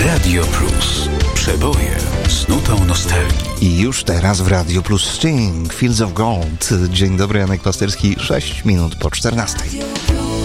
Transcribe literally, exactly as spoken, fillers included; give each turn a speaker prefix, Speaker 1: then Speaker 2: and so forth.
Speaker 1: Radio Plus. Przeboje z nutą nostalgii.
Speaker 2: I już teraz w Radio Plus Sting, Fields of Gold. Dzień dobry, Janek Pasterski, sześć minut po czternastej.